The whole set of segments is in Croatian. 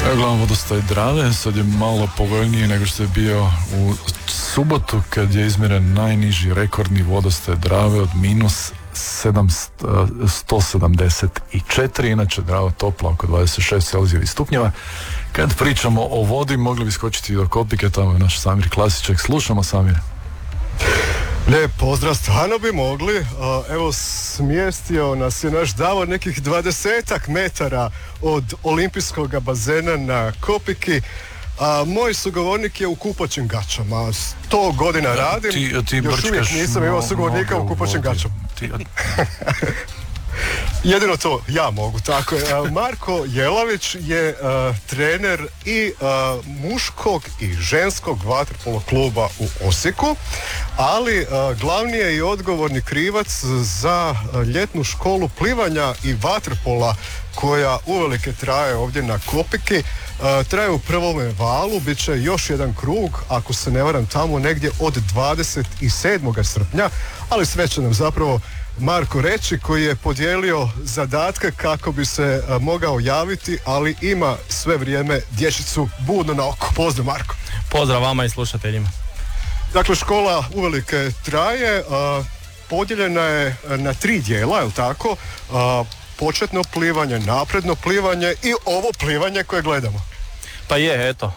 Glavno vodostaj Drave sad je malo povoljniji nego što je bio u subotu kad je izmjeren najniži rekordni vodostaj Drave od minus 174, inače Drava topla oko 26 celzijevih stupnjeva. Kad pričamo o vodi mogli bi skočiti do Kopike, tamo je naš Samir Klasiček. Slušamo, Samir. Lijep pozdrav, stvarno bi mogli. Evo, smjestio nas je naš Davor nekih 20 metara od olimpijskog bazena na Kopiki. Moj sugovornik je u kupaćim gaćama. 100 godina radim, još uvijek nisam imao sugovornika u kupaćim gaćama. Jedino to ja mogu, tako je. Marko Jelavić je trener i muškog i ženskog vaterpolo kluba u Osijeku, ali glavni je i odgovorni krivac za ljetnu školu plivanja i vaterpola koja uvelike traje ovdje na Kopiki. Traje u prvome valu, bit će još jedan krug, ako se ne varam, tamo negdje od 27. srpnja, ali sve će nam zapravo Marko reći, koji je podijelio zadatke kako bi se mogao javiti, ali ima sve vrijeme dječicu budno na oko. Pozdrav, Marko. Pozdrav vama i slušateljima. Dakle, škola uvelike traje, podijeljena je na 3 dijela, je li tako? Početno plivanje, napredno plivanje i ovo plivanje koje gledamo. Pa je, eto,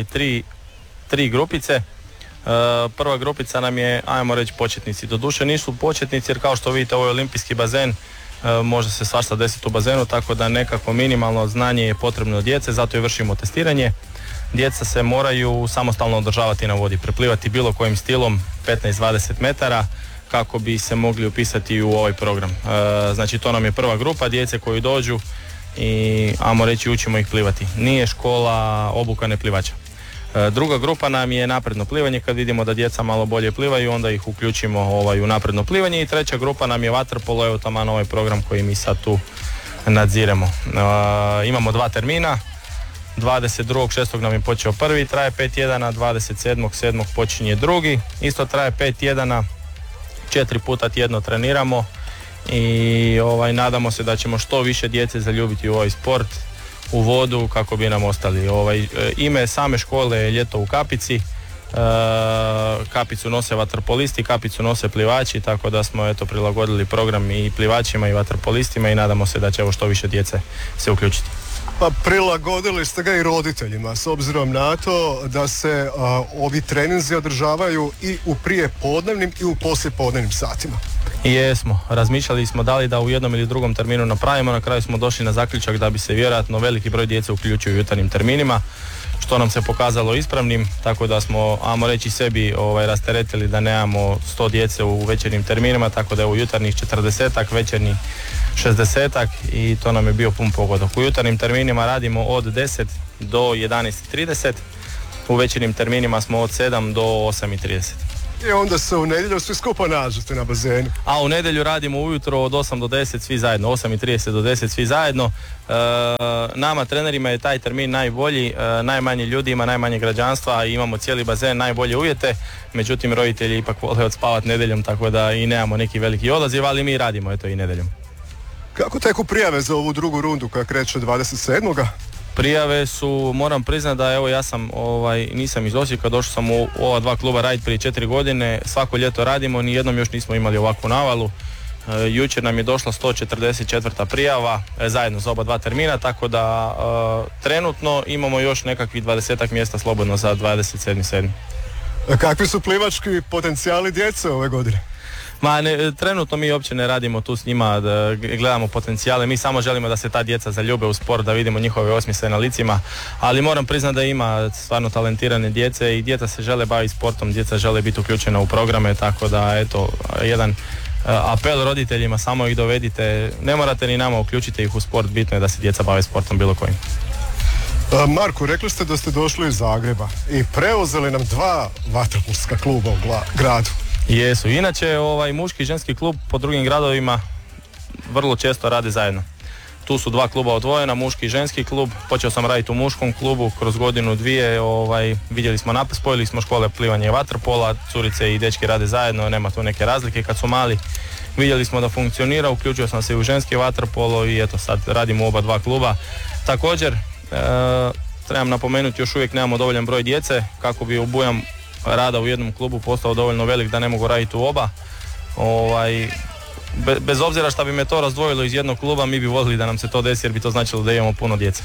tri grupice. Prva grupica nam je, ajmo reći, početnici. Doduše nisu početnici jer kao što vidite ovo je olimpijski bazen, može se svašta desiti u bazenu, tako da nekako minimalno znanje je potrebno djece, zato i vršimo testiranje. Djeca se moraju samostalno održavati na vodi, preplivati bilo kojim stilom 15-20 metara kako bi se mogli upisati u ovaj program. Znači to nam je prva grupa djece koji dođu i, ajmo reći, učimo ih plivati. Nije škola obuka neplivača. Druga grupa nam je napredno plivanje, kad vidimo da djeca malo bolje plivaju, onda ih uključimo u napredno plivanje. I treća grupa nam je vaterpolo, evo taman ovaj program koji mi sad tu nadziremo. Imamo 2 termina, 22.6. nam je počeo prvi, traje 5 tjedana, 27.7. počinje drugi, isto traje 5 tjedana, 4 puta tjedno treniramo i nadamo se da ćemo što više djece zaljubiti u ovaj sport, u vodu, kako bi nam ostali. Ime same škole je Ljeto u Kapici. Kapicu nose vaterpolisti, kapicu nose plivači, tako da smo prilagodili program i plivačima i vaterpolistima i nadamo se da će što više djece se uključiti. Pa prilagodili ste ga i roditeljima, s obzirom na to da se ovi treninzi održavaju i u prijepodnevnim i u poslijepodnevnim satima. Jesmo, razmišljali smo da li da u jednom ili drugom terminu napravimo, na kraju smo došli na zaključak da bi se vjerojatno veliki broj djece uključio u jutarnjim terminima, što nam se pokazalo ispravnim, tako da smo, ajmo reći, sebi rasteretili da nemamo 100 djece u večernjim terminima, tako da je u jutarnjih 40-ak, večernjih 60-ak i to nam je bio pun pogodak. U jutarnjim terminima radimo od 10 do 11.30, u večernjim terminima smo od 7 do 8.30. I onda se u nedjelju svi skupa nađete na bazenu. A u nedjelju radimo ujutro od 8 do 10 svi zajedno, 8.30 do 10 svi zajedno. Nama trenerima je taj termin najbolji, najmanje ljudi ima, najmanje građanstva i imamo cijeli bazen, najbolje uvjete. Međutim, roditelji ipak vole odspavati nedjeljom, tako da i nemamo neki veliki odaziv, ali mi radimo i nedjeljom. Kako teku prijave za ovu drugu rundu koja kreće 27. Prijave su, moram priznati da evo ja sam, nisam iz Osijeka, došao sam u ova 2 kluba raditi prije 4 godine, svako ljeto radimo, ni jednom još nismo imali ovakvu navalu. Jučer nam je došla 144. prijava, zajedno za oba 2 termina, tako da trenutno imamo još nekakvih 20 mjesta slobodno za 27.7. Kakvi su plivački potencijali djece ove godine? Trenutno mi uopće ne radimo tu s njima, da gledamo potencijale, mi samo želimo da se ta djeca zaljube u sport, da vidimo njihove osmijese na licima, ali moram priznati da ima stvarno talentirane djece i djeca se žele baviti sportom, djeca žele biti uključena u programe, tako da jedan apel roditeljima, samo ih dovedite, ne morate ni nama, uključite ih u sport, bitno je da se djeca bave sportom bilo kojim. Marko, rekli ste da ste došli iz Zagreba i preuzeli nam 2 vaterpolska kluba u gradu. Jesu, inače muški i ženski klub po drugim gradovima vrlo često rade zajedno. Tu su 2 kluba odvojena, muški i ženski klub. Počeo sam raditi u muškom klubu kroz godinu, dvije, vidjeli smo spojili smo škole plivanja i vaterpola, curice i dečki rade zajedno, nema tu neke razlike kad su mali. Vidjeli smo da funkcionira, uključio sam se u ženski vaterpolo i sad radimo u oba 2 kluba. Također, trebam napomenuti, još uvijek nemamo dovoljan broj djece kako bi obujam rada u jednom klubu postao dovoljno velik da ne mogu raditi u oba. Bez obzira što bi me to razdvojilo iz jednog kluba, mi bi voljeli da nam se to desi jer bi to značilo da imamo puno djece.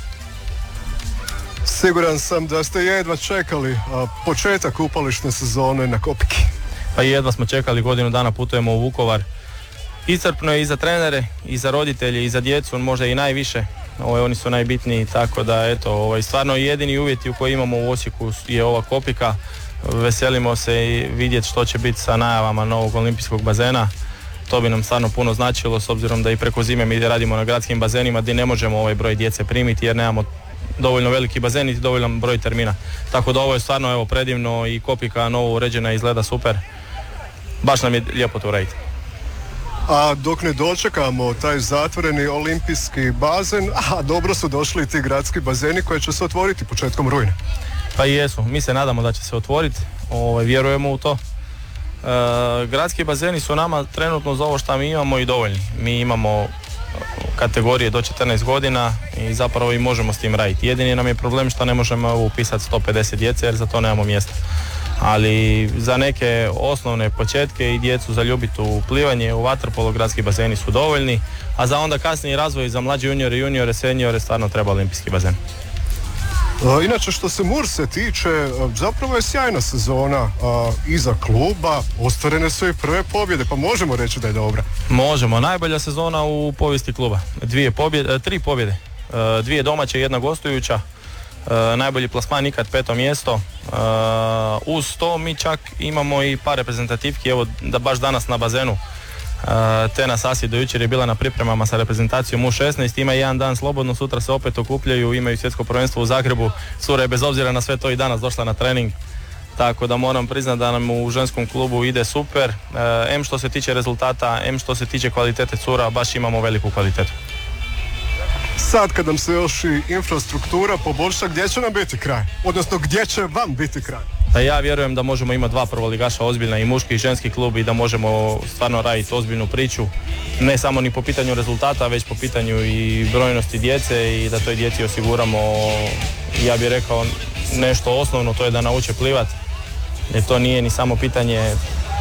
Siguran sam da ste jedva čekali početak upališne sezone na Kopiki. Pa jedva smo čekali, godinu dana putujemo u Vukovar. Iscrpno je i za trenere, i za roditelje, i za djecu, možda i najviše. Oni su najbitniji, tako da eto, stvarno jedini uvjeti u koji imamo u Osijeku je ova Kopika. Veselimo se i vidjeti što će biti sa najavama novog olimpijskog bazena. To bi nam stvarno puno značilo, s obzirom da i preko zime mi radimo na gradskim bazenima gdje ne možemo ovaj broj djece primiti jer nemamo dovoljno veliki bazen i dovoljan broj termina. Tako da ovo je stvarno predivno i Kopika novo uređena, izgleda super. Baš nam je lijepo to raditi. A dok ne dočekamo taj zatvoreni olimpijski bazen, dobro su došli i ti gradski bazeni koji će se otvoriti početkom rujna. Pa i jesu, mi se nadamo da će se otvoriti, vjerujemo u to. Gradski bazeni su nama trenutno za ovo što mi imamo i dovoljni. Mi imamo kategorije do 14 godina i zapravo i možemo s tim raditi. Jedini nam je problem što ne možemo upisati 150 djece jer za to nemamo mjesta. Ali za neke osnovne početke i djecu zaljubiti u plivanje, u vaterpolo, gradski bazeni su dovoljni, a za onda kasniji razvoj za mlađe juniore, seniore stvarno treba olimpijski bazen. Inače što se Murse tiče, zapravo je sjajna sezona iza kluba, ostvarene su i prve pobjede, pa možemo reći da je dobra. Možemo, najbolja sezona u povijesti kluba, 3 pobjede, 2 domaće i 1 gostujuća, najbolji plasman nikad 5. mjesto, uz to mi čak imamo i par reprezentativki, evo da baš danas na bazenu Tena Sasi do jučer je bila na pripremama sa reprezentacijom U16, ima jedan dan slobodno, sutra se opet okupljaju, imaju svjetsko prvenstvo u Zagrebu, cura je bez obzira na sve to i danas došla na trening, tako da moram priznati da nam u ženskom klubu ide super, em što se tiče rezultata, em što se tiče kvalitete cura, baš imamo veliku kvalitetu. Sad kad nam se još i infrastruktura poboljša, gdje će nam biti kraj? Odnosno gdje će vam biti kraj? Pa ja vjerujem da možemo imati 2 prvoligaša ozbiljna, i muški i ženski klub, i da možemo stvarno raditi ozbiljnu priču. Ne samo ni po pitanju rezultata, već po pitanju i brojnosti djece i da toj djeci osiguramo, ja bih rekao, nešto osnovno, to je da nauče plivat. Jer to nije ni samo pitanje,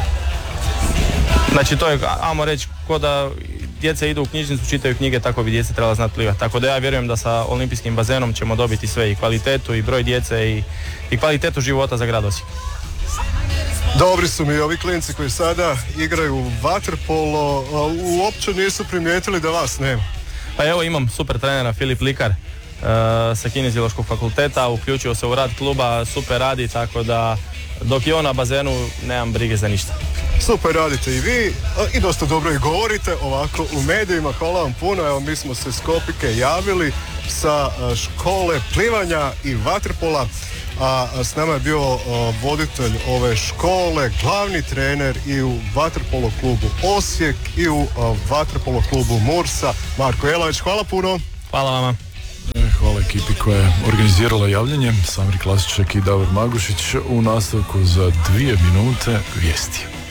znači to je, ajmo reći, ko da djeca idu u knjižnicu, čitaju knjige, tako bi djeca trebala znati plivati. Tako da ja vjerujem da sa olimpijskim bazenom ćemo dobiti sve, i kvalitetu, i broj djece, i kvalitetu života za grad Osijek. Dobri su mi ovi klinci koji sada igraju vaterpolo, uopće nisu primijetili da vas nema. Pa evo, imam super trenera Filip Likar sa Kineziološkog fakulteta, uključio se u rad kluba, super radi, tako da dok je on na bazenu nemam brige za ništa. Super radite i vi i dosta dobro i govorite ovako u medijima, hvala vam puno. Evo, mi smo se s Kopike javili sa škole plivanja i vaterpola, a s nama je bio voditelj ove škole, glavni trener i u vaterpolo klubu Osijek i u vaterpolo klubu Mursa, Marko Jelavić. Hvala puno. Hvala vama. Hvala ekipi koja je organizirala javljanje, Samir Klasiček i Davor Magušić. U nastavku za 2 minute vijesti.